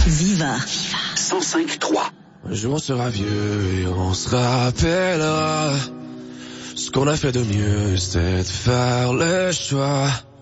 Viva. 105.3. Un jour on sera vieux et on se rappellera. Ce qu'on a fait de mieux, c'était de faire le choix